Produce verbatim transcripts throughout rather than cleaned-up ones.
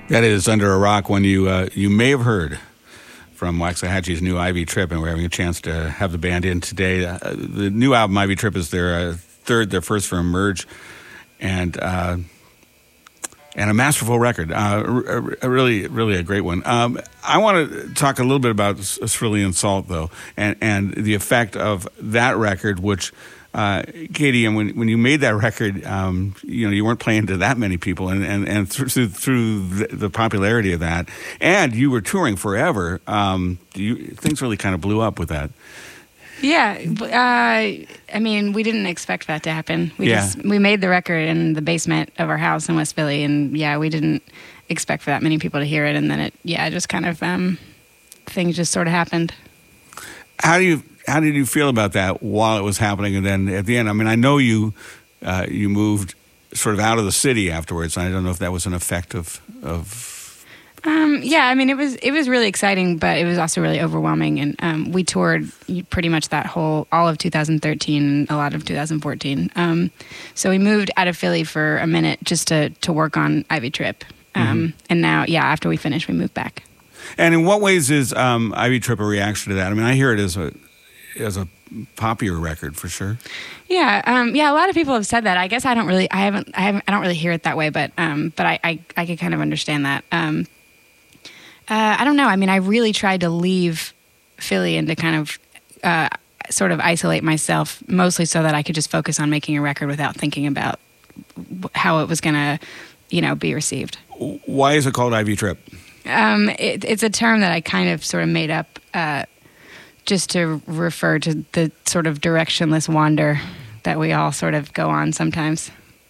That is Under a Rock, when you uh, you may have heard from Waxahachie's new Ivy Trip, and we're having a chance to have the band in today. Uh, the new album, Ivy Trip, is their uh, third, their first for Emerge, and uh, and a masterful record. Uh, a, a really, really a great one. Um, I want to talk a little bit about Cerulean Salt, though, and, and the effect of that record, which... Uh, Katie, and when when you made that record, um, you know, you weren't playing to that many people, and and, and through through the, the popularity of that, and you were touring forever. Um, you, things really kind of blew up with that. Yeah, uh, I mean, we didn't expect that to happen. We yeah. just we made the record in the basement of our house in West Philly, and yeah, we didn't expect for that many people to hear it, and then it yeah, just kind of um, things just sort of happened. How do you? How did you feel about that while it was happening, and then at the end? I mean, I know you uh, you moved sort of out of the city afterwards. And I don't know if that was an effect of of. Um, yeah, I mean, it was it was really exciting, but it was also really overwhelming. And um, we toured pretty much that whole all of two thousand thirteen, a lot of two thousand fourteen. Um, so we moved out of Philly for a minute just to to work on Ivy Trip, um, mm-hmm. and now, yeah, after we finished, we moved back. And in what ways is um, Ivy Trip a reaction to that? I mean, I hear it as a as a poppier record for sure. Yeah, um, yeah. A lot of people have said that. I guess I don't really, I haven't, I haven't, I don't really hear it that way. But, um, but I, I, I could kind of understand that. Um, uh, I don't know. I mean, I really tried to leave Philly and to kind of, uh, sort of isolate myself, mostly so that I could just focus on making a record without thinking about how it was going to, you know, be received. Why is it called Ivy Trip? Um, it, it's a term that I kind of sort of made up. Uh, just to refer to the sort of directionless wander that we all sort of go on sometimes.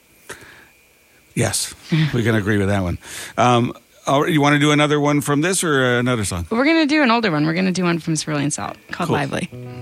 Yes, we can agree with that one. Um, you want to do another one from this or another song? We're going to do an older one. We're going to do one from Cerulean Salt called Cool. Lively.